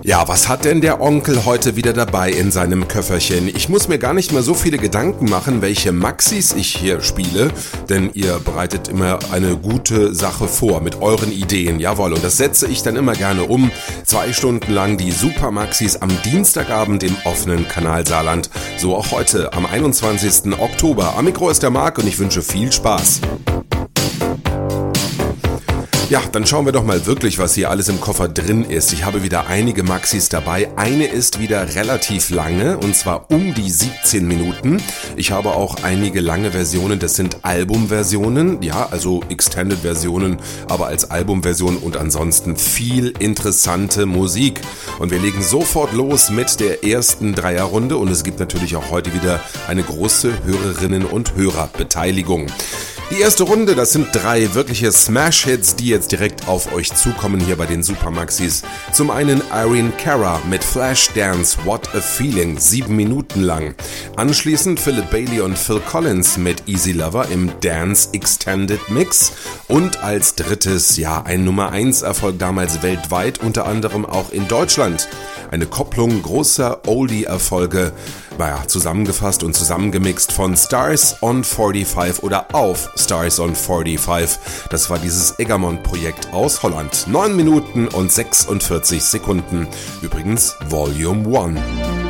Ja, was hat denn der Onkel heute wieder dabei in seinem Köfferchen? Ich muss mir gar nicht mehr so viele Gedanken machen, welche Maxis ich hier spiele, denn ihr bereitet immer eine gute Sache vor mit euren Ideen, jawohl, und das setze ich dann immer gerne um. 2 Stunden lang die Super Maxis am Dienstagabend im offenen Kanal Saarland, so auch heute am 21. Oktober. Am Mikro ist der Marc und ich wünsche viel Spaß. Ja, dann schauen wir doch mal wirklich, was hier alles im Koffer drin ist. Ich habe wieder einige Maxis dabei. Eine ist wieder relativ lange, und zwar um die 17 Minuten. Ich habe auch einige lange Versionen, das sind Albumversionen, ja, also Extended-Versionen, aber als Albumversion und ansonsten viel interessante Musik. Und wir legen sofort los mit der ersten Dreierrunde und es gibt natürlich auch heute wieder eine große Hörerinnen- und Hörerbeteiligung. Die erste Runde, das sind 3 wirkliche Smash-Hits, die jetzt direkt auf euch zukommen hier bei den Super Maxis. Zum einen Irene Cara mit Flashdance, What a Feeling, 7 Minuten lang. Anschließend Philip Bailey und Phil Collins mit Easy Lover im Dance Extended Mix. Und als drittes, ja, ein Nummer 1 Erfolg damals weltweit, unter anderem auch in Deutschland. Eine Kopplung großer Oldie-Erfolge, zusammengefasst und zusammengemixt von Stars on 45 oder auf Stars on 45. Das war dieses Egermont-Projekt aus Holland. 9 Minuten und 46 Sekunden. Übrigens Volume 1.